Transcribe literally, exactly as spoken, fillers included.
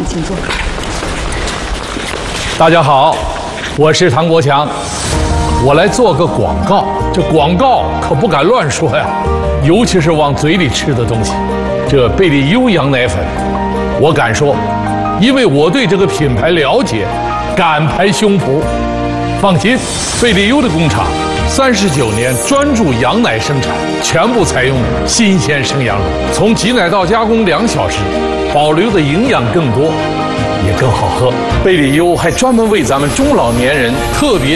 请坐。 大家好，我是唐国强，我来做个广告。这广告可不敢乱说呀，尤其是往嘴里吃的东西。这贝利优羊奶粉，我敢说，因为我对这个品牌了解，敢拍胸脯。放心，贝利优的工厂三十九年专注羊奶生产，全部采用新鲜生羊乳，从挤奶到加工两小时，保留的营养更多，也更好喝。贝利优还专门为咱们中老年人特别